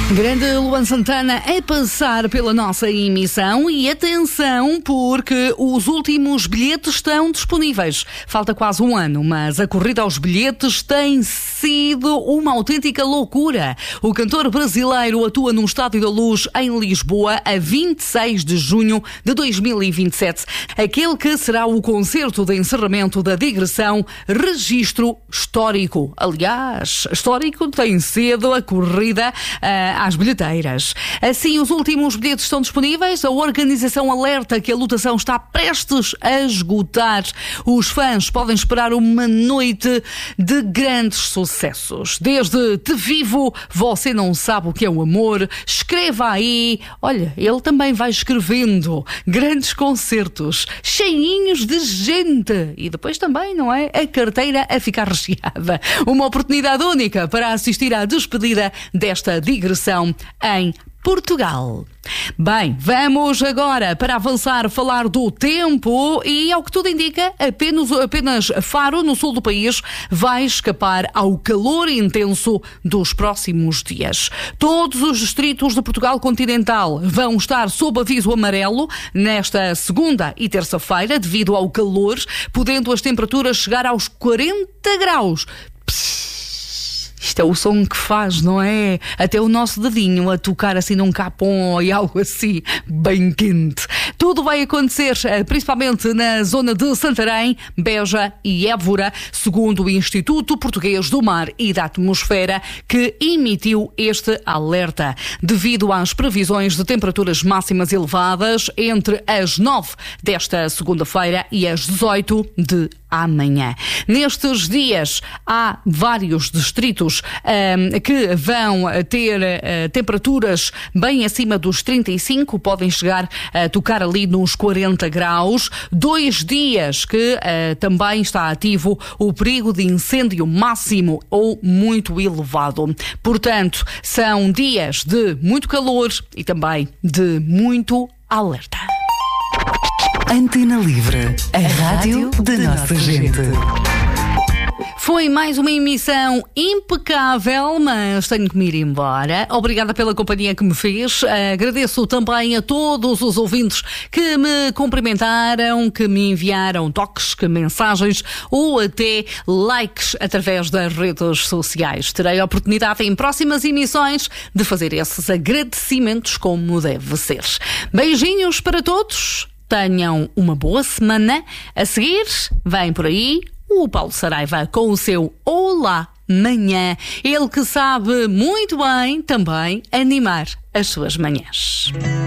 Grande Luan Santana a passar pela nossa emissão e atenção porque os últimos bilhetes estão disponíveis. Falta quase um ano, mas a corrida aos bilhetes tem sido uma autêntica loucura. O cantor brasileiro atua num Estádio da Luz em Lisboa a 26 de junho de 2027. Aquele que será o concerto de encerramento da digressão Registro Histórico. Aliás, histórico tem sido a corrida às bilheteiras. Assim, os últimos bilhetes estão disponíveis. A organização alerta que a lotação está prestes a esgotar. Os fãs podem esperar uma noite de grandes sucessos. Desde Te Vivo, Você Não Sabe O Que É o Amor. Escreva aí. Olha, ele também vai escrevendo. Grandes concertos, cheinhos de gente. E depois também, não é? A carteira a ficar recheada. Uma oportunidade única para assistir à despedida desta digressão em Portugal. Bem, vamos agora para avançar, falar do tempo e, ao que tudo indica, apenas Faro, no sul do país, vai escapar ao calor intenso dos próximos dias. Todos os distritos de Portugal continental vão estar sob aviso amarelo nesta segunda e terça-feira, devido ao calor, podendo as temperaturas chegar aos 40 graus. Isto é o som que faz, não é? Até o nosso dedinho a tocar assim num capão e algo assim, bem quente. Tudo vai acontecer, principalmente na zona de Santarém, Beja e Évora, segundo o Instituto Português do Mar e da Atmosfera, que emitiu este alerta. Devido às previsões de temperaturas máximas elevadas entre as 9 desta segunda-feira e as 18 de amanhã. Nestes dias há vários distritos que vão ter temperaturas bem acima dos 35, podem chegar a tocar ali nos 40 graus. 2 dias que também está ativo o perigo de incêndio máximo ou muito elevado. Portanto, são dias de muito calor e também de muito alerta. Antena Livre, a rádio da nossa gente. Foi mais uma emissão impecável, mas tenho que me ir embora. Obrigada pela companhia que me fez. Agradeço também a todos os ouvintes que me cumprimentaram, que me enviaram toques, mensagens ou até likes através das redes sociais. Terei a oportunidade em próximas emissões de fazer esses agradecimentos como deve ser. Beijinhos para todos. Tenham uma boa semana. A seguir, vem por aí o Paulo Saraiva com o seu Olá Manhã. Ele que sabe muito bem também animar as suas manhãs.